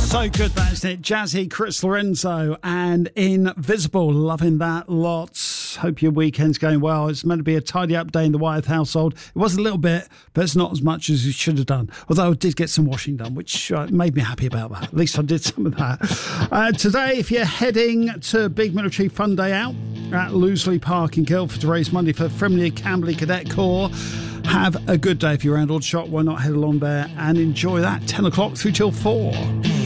So good, that isn't it? Jazzy, Chris Lorenzo, and Invisible. Loving that lots. Hope your weekend's going well. It's meant to be a tidy up day in the Wyeth household. It was a little bit, but it's not as much as you should have done. Although I did get some washing done, which made me happy about that. At least I did some of that. Today, if you're heading to Big Military Fun Day out at Loseley Park in Guildford to raise money for Frimley Camberley Cadet Corps, have a good day. If you're around Aldershot, why not head along there and enjoy that? 10 o'clock through till 4.